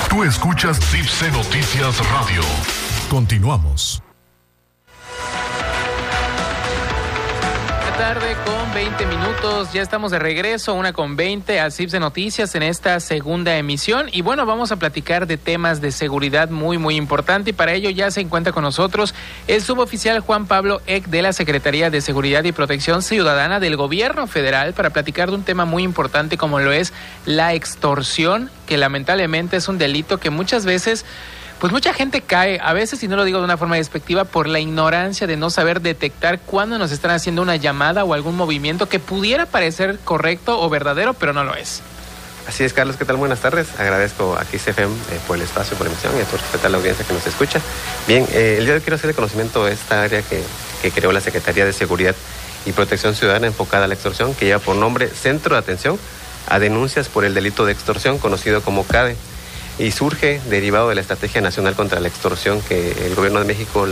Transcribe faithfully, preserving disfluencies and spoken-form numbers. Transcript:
Tú escuchas Tipse Noticias Radio. Continuamos. Tarde con veinte minutos, ya estamos de regreso, una con veinte a Tipse Noticias en esta segunda emisión y bueno, vamos a platicar de temas de seguridad muy muy importante y para ello ya se encuentra con nosotros el suboficial Juan Pablo Eck de la Secretaría de Seguridad y Protección Ciudadana del Gobierno Federal para platicar de un tema muy importante como lo es la extorsión, que lamentablemente es un delito que muchas veces pues mucha gente cae, a veces, y no lo digo de una forma despectiva, por la ignorancia de no saber detectar cuándo nos están haciendo una llamada o algún movimiento que pudiera parecer correcto o verdadero, pero no lo es. Así es, Carlos, ¿qué tal? Buenas tardes. Agradezco a Kiss F M eh, por el espacio, por la emisión y a tu respetar la audiencia que nos escucha. Bien, eh, el día de hoy quiero hacer de conocimiento de esta área que, que creó la Secretaría de Seguridad y Protección Ciudadana enfocada a la extorsión, que lleva por nombre Centro de Atención a Denuncias por el Delito de Extorsión, conocido como C A D E. Y surge derivado de la Estrategia Nacional contra la Extorsión que el Gobierno de México